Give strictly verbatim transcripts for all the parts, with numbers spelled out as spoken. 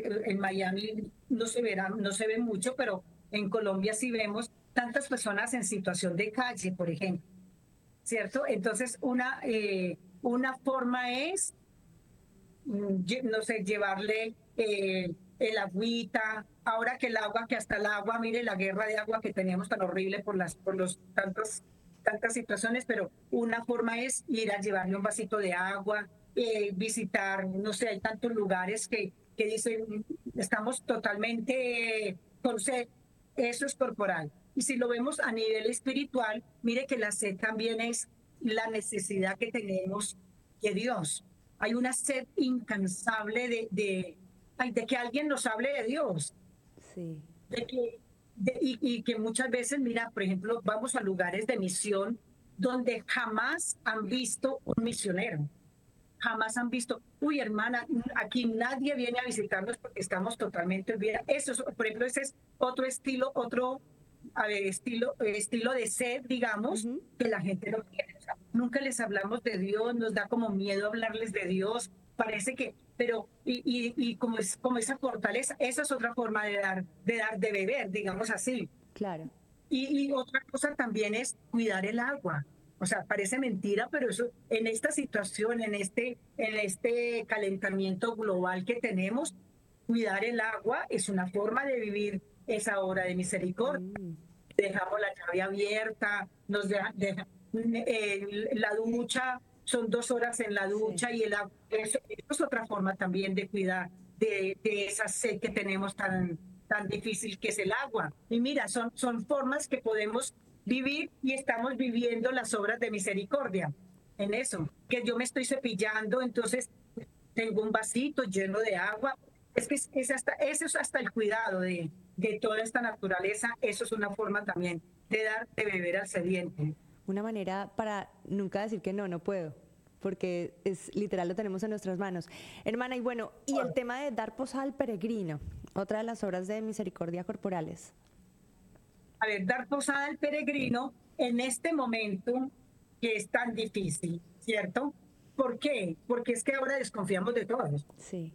en Miami no se verá, no se ve mucho, pero en Colombia sí vemos tantas personas en situación de calle, por ejemplo, ¿cierto? Entonces, una, eh, una forma es, mm, lle- no sé, llevarle eh, el agüita, ahora que el agua, que hasta el agua, mire la guerra de agua que teníamos tan horrible por las, por los tantos, tantas situaciones, pero una forma es ir a llevarle un vasito de agua, eh, visitar, no sé, hay tantos lugares que, que dicen, estamos totalmente con sed, eso es corporal. Y si lo vemos a nivel espiritual, mire que la sed también es la necesidad que tenemos de Dios. Hay una sed incansable de, de, ay, de que alguien nos hable de Dios, Sí. de que, de- y, y que muchas veces, mira, por ejemplo, vamos a lugares de misión donde jamás han visto un misionero, jamás han visto, uy, hermana, aquí nadie viene a visitarnos porque estamos totalmente olvidados. Eso es, por ejemplo, ese es otro estilo, otro a ver, estilo, estilo de sed, digamos, Ujú. que la gente no quiere. O sea, nunca les hablamos de Dios, nos da como miedo hablarles de Dios, parece que, pero, y, y, y como es como esa fortaleza, esa es otra forma de dar, de dar, de beber, digamos así. Claro. Y, y otra cosa también es cuidar el agua. O sea, parece mentira, pero eso en esta situación, en este, en este calentamiento global que tenemos, cuidar el agua es una forma de vivir esa hora de misericordia. Mm. Dejamos la llave abierta, nos deja, deja- eh, la ducha, son dos horas en la Sí. ducha y el agua, eso, eso es otra forma también de cuidar de, de esa sed que tenemos tan, tan difícil que es el agua. Y mira, son, son formas que podemos vivir y estamos viviendo las obras de misericordia en eso, que yo me estoy cepillando, entonces tengo un vasito lleno de agua. Es que es, es hasta, eso es hasta el cuidado de, de toda esta naturaleza, eso es una forma también de dar de beber al sediente. Una manera para nunca decir que no, no puedo, porque es literal lo tenemos en nuestras manos. Hermana, y bueno, y el tema de dar posada al peregrino, otra de las obras de misericordia corporales. A ver, dar posada al peregrino en este momento que es tan difícil, ¿cierto? ¿Por qué? Porque es que ahora desconfiamos de todos. Sí.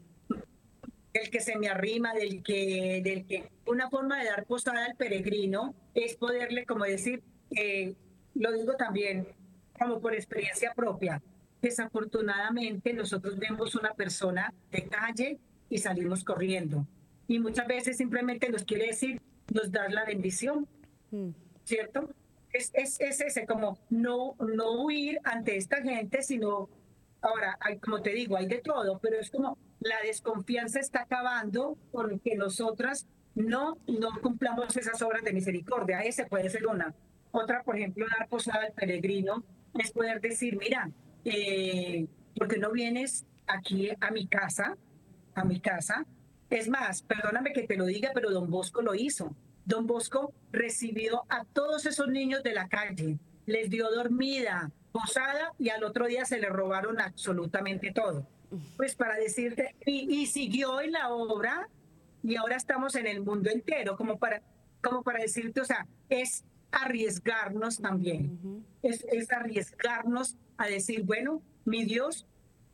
Del que se me arrima, del que, del que una forma de dar posada al peregrino es poderle, como decir, eh, lo digo también como por experiencia propia. Desafortunadamente nosotros vemos una persona de calle y salimos corriendo. Y muchas veces simplemente nos quiere decir, nos das la bendición, Mm. ¿cierto? Es, es, es ese, como no, no huir ante esta gente, sino, ahora, hay, como te digo, hay de todo, pero es como la desconfianza está acabando porque nosotras no, no cumplamos esas obras de misericordia. Ese puede ser una. Otra, por ejemplo, dar posada al peregrino es poder decir, mira, eh, ¿por qué no vienes aquí a mi casa? A mi casa. Es más, perdóname que te lo diga, pero don Bosco lo hizo. Don Bosco recibió a todos esos niños de la calle, les dio dormida, posada y al otro día se le robaron absolutamente todo. Pues para decirte, y, y siguió en la obra y ahora estamos en el mundo entero, como para, como para decirte, o sea, es arriesgarnos también, Ujú. es, es arriesgarnos a decir, bueno, mi Dios,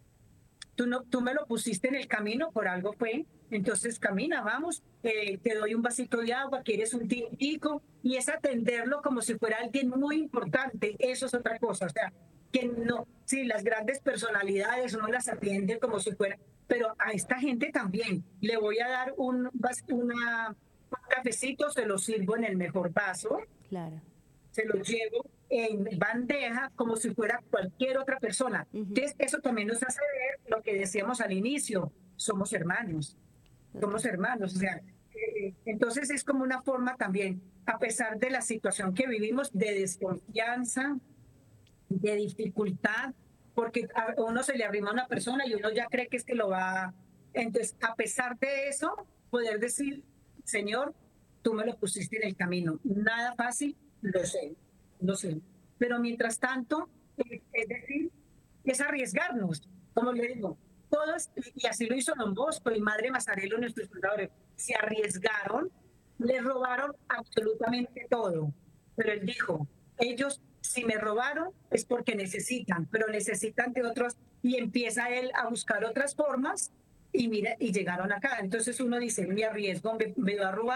Tú, no, tú me lo pusiste en el camino, por algo fue. Entonces camina, vamos, eh, te doy un vasito de agua, quieres un tintico, y es atenderlo como si fuera alguien muy importante. Eso es otra cosa. O sea, que no, sí, las grandes personalidades uno las atiende como si fuera, pero a esta gente también le voy a dar un, vas- una, un cafecito, se lo sirvo en el mejor vaso, Claro. se lo llevo en bandeja como si fuera cualquier otra persona. Ujú. Entonces, eso también nos hace ver lo que decíamos al inicio, somos hermanos, Total. somos hermanos, o sea, eh, entonces es como una forma también, a pesar de la situación que vivimos, de desconfianza, de dificultad, porque a uno se le arrima a una persona y uno ya cree que es que lo va, entonces, a pesar de eso, poder decir, Señor, tú me lo pusiste en el camino. Nada fácil, lo sé, lo sé. Pero mientras tanto, eh, es decir, es arriesgarnos, como le digo. Todos, y así lo hizo Don Bosco y Madre Mazarelo, nuestros fundadores, se arriesgaron, le robaron absolutamente todo. Pero él dijo, ellos si me robaron es porque necesitan, pero necesitan de otros, y empieza él a buscar otras formas y mira, y llegaron acá. Entonces uno dice, me arriesgo, me, me va a robar